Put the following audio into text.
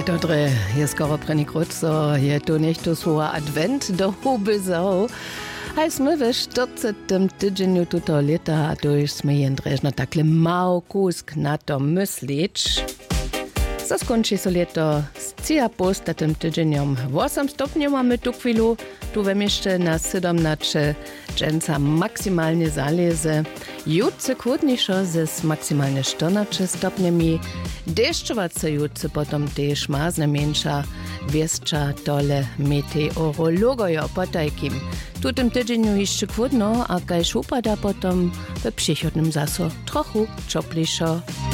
Dobre, je skoro preni krótko, je to niechto słowa advent do huby zau. A sme we 40. tydzieniu tuto leta, a to już sme jędreżno takle mał kusk na to myślić. Zaskończy się leto z cia postatym tydzieniom. 8 stopni mamy tu chwilu, tu we mieście na 17 dżęca maksymalnie zaleze. Jutce chłodniejszo ze maksymalnie 14 stopniami. Deszczowace jutce potom też mazne mniejsza wieszcza tole meteorologojo potajkim. Tu tym tydzieniu jeszcze chłodno, a kaž upada potom we przychodnym zaso trochu czoplejszo.